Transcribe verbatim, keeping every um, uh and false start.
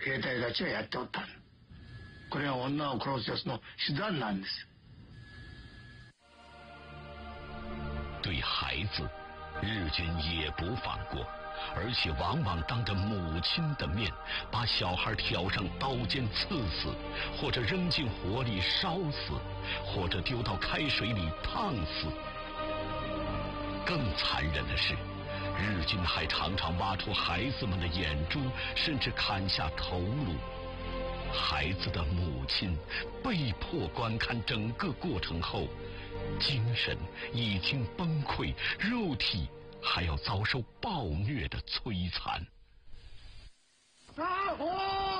兵隊たちはやっておった。これは女を殺すやつの手段なんです。 对孩子，日军也不放过，而且往往当着母亲的面，把小孩挑上刀尖刺死，或者扔进火里烧死，或者丢到开水里烫死。更残忍的是，日军还常常挖出孩子们的眼珠，甚至砍下头颅。孩子的母亲被迫观看整个过程后，精神已经崩溃，肉体还要遭受暴虐的摧残。 大火！